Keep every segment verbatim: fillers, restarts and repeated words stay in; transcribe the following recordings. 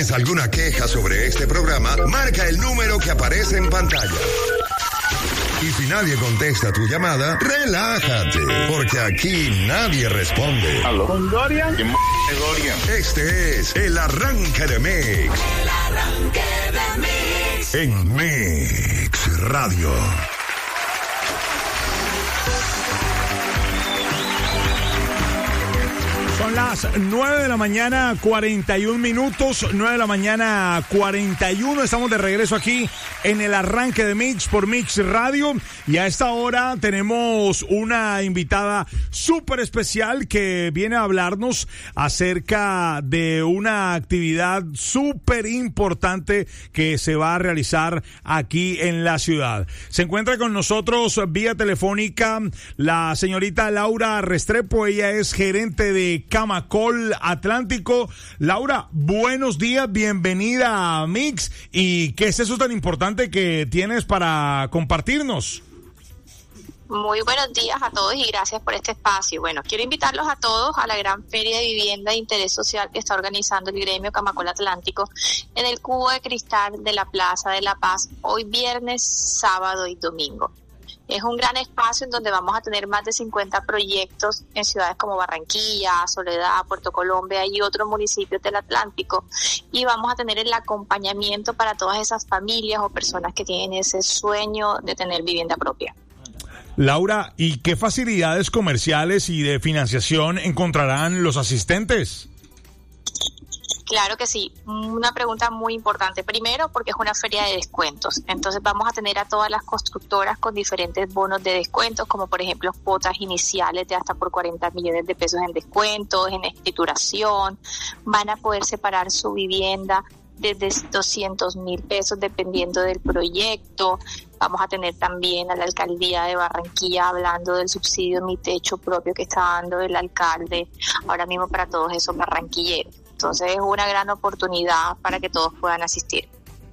¿Tienes alguna queja sobre este programa? Marca el número que aparece en pantalla. Y si nadie contesta tu llamada, relájate, porque aquí nadie responde. ¿Aló? ¿Con Dorian? ¿Quién m*** es Dorian? Este es el arranque de Mix. El arranque de Mix. En Mix Radio. Son las nueve de la mañana, cuarenta y un minutos, nueve de la mañana, cuarenta y uno. Estamos de regreso aquí en el arranque de Mix por Mix Radio. Y a esta hora tenemos una invitada súper especial que viene a hablarnos acerca de una actividad súper importante que se va a realizar aquí en la ciudad. Se encuentra con nosotros vía telefónica la señorita Laura Restrepo. Ella es gerente de Camacol Atlántico. Laura, buenos días, bienvenida a Mix. ¿Y qué es eso tan importante que tienes para compartirnos? Muy buenos días a todos y gracias por este espacio. Bueno, quiero invitarlos a todos a la gran feria de vivienda de interés social que está organizando el gremio Camacol Atlántico en el Cubo de Cristal de la Plaza de la Paz, hoy viernes, sábado y domingo. Es un gran espacio en donde vamos a tener más de cincuenta proyectos en ciudades como Barranquilla, Soledad, Puerto Colombia y otros municipios del Atlántico. Y vamos a tener el acompañamiento para todas esas familias o personas que tienen ese sueño de tener vivienda propia. Laura, ¿y qué facilidades comerciales y de financiación encontrarán los asistentes? Claro que sí, una pregunta muy importante. Primero, porque es una feria de descuentos. Entonces vamos a tener a todas las constructoras con diferentes bonos de descuentos, como por ejemplo cuotas iniciales de hasta por cuarenta millones de pesos en descuentos, en escrituración. Van a poder separar su vivienda desde doscientos mil pesos dependiendo del proyecto. Vamos a tener también a la alcaldía de Barranquilla hablando del subsidio Mi Techo Propio que está dando el alcalde ahora mismo para todos esos barranquilleros. Entonces es una gran oportunidad para que todos puedan asistir.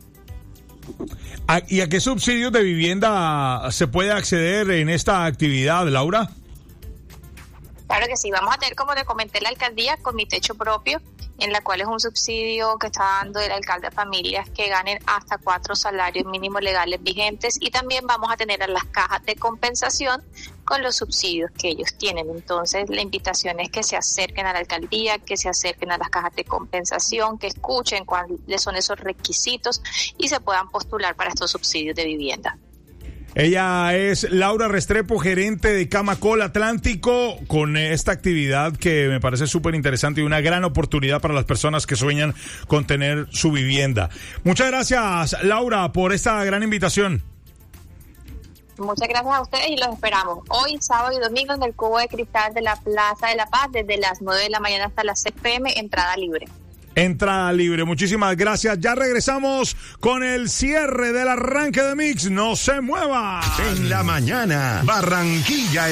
¿Y a qué subsidios de vivienda se puede acceder en esta actividad, Laura? Claro que sí, vamos a tener, como te comenté, la alcaldía con Mi Techo Propio, en la cual es un subsidio que está dando el alcalde a familias que ganen hasta cuatro salarios mínimos legales vigentes, y también vamos a tener a las cajas de compensación con los subsidios que ellos tienen. Entonces la invitación es que se acerquen a la alcaldía, que se acerquen a las cajas de compensación, que escuchen cuáles son esos requisitos y se puedan postular para estos subsidios de vivienda. Ella es Laura Restrepo, gerente de Camacol Atlántico, con esta actividad que me parece súper interesante y una gran oportunidad para las personas que sueñan con tener su vivienda. Muchas gracias, Laura, por esta gran invitación. Muchas gracias a ustedes y los esperamos hoy, sábado y domingo en el Cubo de Cristal de la Plaza de la Paz, desde las nueve de la mañana hasta las seis pe eme, entrada libre. Entrada libre, muchísimas gracias. Ya regresamos con el cierre del arranque de Mix. No se mueva. En la mañana, Barranquilla